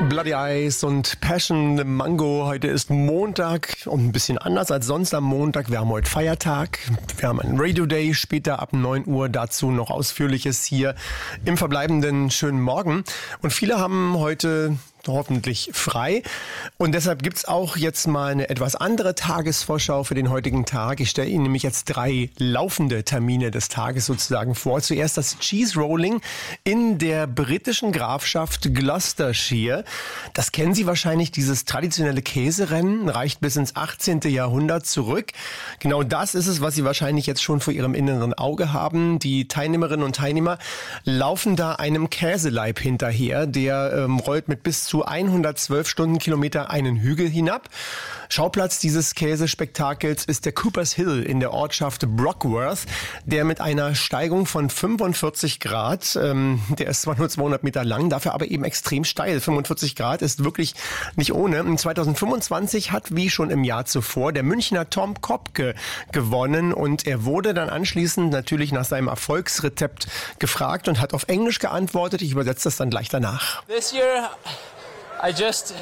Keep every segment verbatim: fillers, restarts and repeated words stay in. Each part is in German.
Bloody Eyes und Passion Mango. Heute ist Montag und ein bisschen anders als sonst am Montag. Wir haben heute Feiertag. Wir haben einen Radio Day später ab neun Uhr. Dazu noch Ausführliches hier im verbleibenden schönen Morgen. Und viele haben heute hoffentlich frei. Und deshalb gibt's auch jetzt mal eine etwas andere Tagesvorschau für den heutigen Tag. Ich stelle Ihnen nämlich jetzt drei laufende Termine des Tages sozusagen vor. Zuerst das Cheese Rolling in der britischen Grafschaft Gloucestershire. Das kennen Sie wahrscheinlich, dieses traditionelle Käserennen, reicht bis ins achtzehnten Jahrhundert zurück. Genau das ist es, was Sie wahrscheinlich jetzt schon vor Ihrem inneren Auge haben. Die Teilnehmerinnen und Teilnehmer laufen da einem Käseleib hinterher. Der ähm, rollt mit bis zu hundertzwölf Stundenkilometer einen Hügel hinab. Schauplatz dieses Käsespektakels ist der Coopers Hill in der Ortschaft Brockworth, der mit einer Steigung von fünfundvierzig Grad, ähm, der ist zwar nur zweihundert Meter lang, dafür aber eben extrem steil. fünfundvierzig Grad ist wirklich nicht ohne. In zweitausendfünfundzwanzig hat, wie schon im Jahr zuvor, der Münchner Tom Kopke gewonnen und er wurde dann anschließend natürlich nach seinem Erfolgsrezept gefragt und hat auf Englisch geantwortet. Ich übersetze das dann gleich danach. This year I just,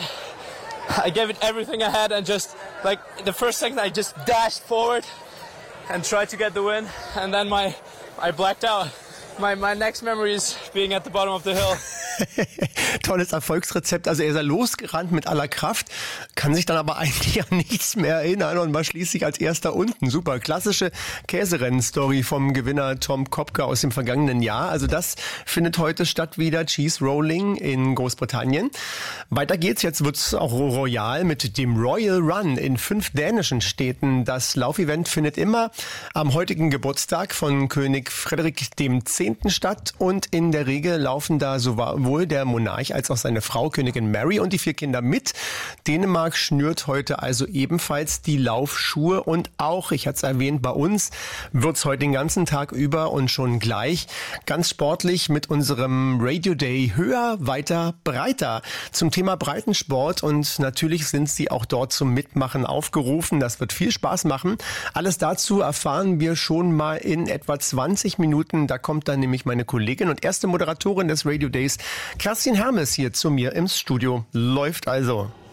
I gave it everything I had and just, like, the first second I just dashed forward and tried to get the win, and then my, I blacked out. My, my next memory is being at the bottom of the hill. Tolles Erfolgsrezept. Also er ist ja losgerannt mit aller Kraft, kann sich dann aber eigentlich an nichts mehr erinnern und war schließlich als erster unten. Super, klassische Käserennen-Story vom Gewinner Tom Kopke aus dem vergangenen Jahr. Also das findet heute statt wieder, Cheese Rolling in Großbritannien. Weiter geht's, jetzt wird's auch royal mit dem Royal Run in fünf dänischen Städten. Das Laufevent findet immer am heutigen Geburtstag von König Frederik dem Zehnten statt und in der Regel laufen da sowohl der Monarch als auch seine Frau, Königin Mary und die vier Kinder mit. Dänemark schnürt heute also ebenfalls die Laufschuhe und auch, ich hatte es erwähnt, bei uns wird es heute den ganzen Tag über und schon gleich ganz sportlich mit unserem Radio Day höher, weiter, breiter zum Thema Breitensport und natürlich sind Sie auch dort zum Mitmachen aufgerufen. Das wird viel Spaß machen. Alles dazu erfahren wir schon mal in etwa zwanzig Minuten. Da kommt dann nämlich meine Kollegin und erste Moderatorin des Radio Days, Kerstin Hermes, hier zu mir im Studio. Läuft also.